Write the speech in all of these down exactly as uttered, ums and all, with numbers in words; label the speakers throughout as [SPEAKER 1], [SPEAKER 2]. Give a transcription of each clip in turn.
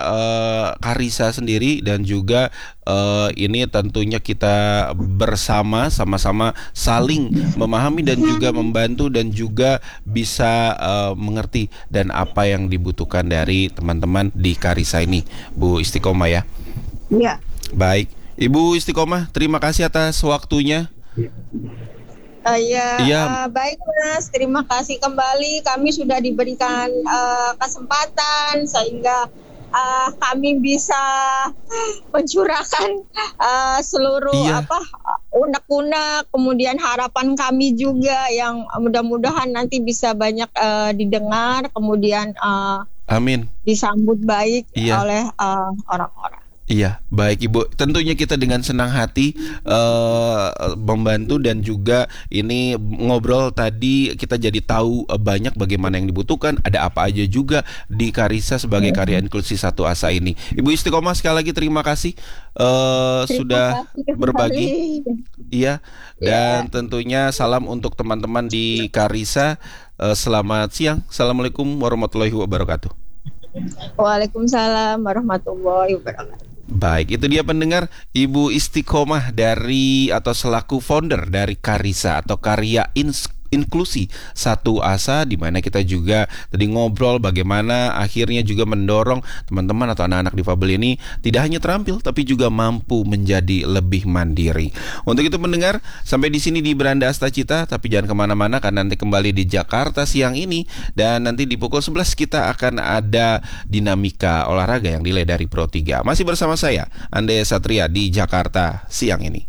[SPEAKER 1] uh, Karisa sendiri dan juga uh, ini tentunya kita bersama sama-sama saling memahami dan juga membantu dan juga bisa uh, mengerti dan apa yang dibutuhkan dari teman-teman di Karisa ini, Bu Istiqomah ya.
[SPEAKER 2] Iya.
[SPEAKER 1] Baik, Ibu Istiqomah, terima kasih atas waktunya.
[SPEAKER 2] Uh, ya,
[SPEAKER 1] Iya.
[SPEAKER 2] uh, baik Mas, terima kasih kembali. Kami sudah diberikan uh, kesempatan sehingga uh, kami bisa mencurahkan uh, seluruh
[SPEAKER 1] Iya.
[SPEAKER 2] apa unek-unek, kemudian harapan kami juga yang mudah-mudahan nanti bisa banyak uh, didengar, kemudian uh,
[SPEAKER 1] Amin.
[SPEAKER 2] disambut baik
[SPEAKER 1] Iya.
[SPEAKER 2] oleh uh, orang-orang.
[SPEAKER 1] Iya, baik Ibu. Tentunya kita dengan senang hati uh, membantu dan juga ini ngobrol tadi kita jadi tahu uh, banyak bagaimana yang dibutuhkan, ada apa aja juga di Karisa sebagai karya inklusi Satu Asa ini. Ibu Istiqomah sekali lagi terima kasih uh,
[SPEAKER 2] Terima
[SPEAKER 1] sudah
[SPEAKER 2] kasih
[SPEAKER 1] berbagi.
[SPEAKER 2] kembali.
[SPEAKER 1] Iya, dan tentunya salam untuk teman-teman di Karisa. Uh, selamat siang. Assalamualaikum warahmatullahi wabarakatuh.
[SPEAKER 2] Waalaikumsalam warahmatullahi wabarakatuh.
[SPEAKER 1] Baik, itu dia pendengar, Ibu Istiqomah dari atau selaku founder dari Karisa atau Karya Ins Inklusi Satu Asa, di mana kita juga tadi ngobrol bagaimana akhirnya juga mendorong teman-teman atau anak-anak difabel ini tidak hanya terampil tapi juga mampu menjadi lebih mandiri. Untuk itu pendengar, sampai di sini di Beranda Astacita, tapi jangan kemana-mana karena nanti kembali di Jakarta siang ini dan nanti di pukul sebelas kita akan ada dinamika olahraga yang dilai dari Pro tiga. Masih bersama saya, Ande Satria di Jakarta siang ini.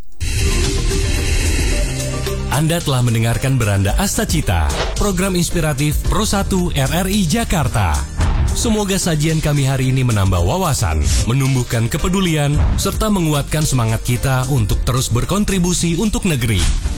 [SPEAKER 3] Anda telah mendengarkan Beranda Astacita, program inspiratif Pro satu R R I Jakarta. Semoga sajian kami hari ini menambah wawasan, menumbuhkan kepedulian, serta menguatkan semangat kita untuk terus berkontribusi untuk negeri.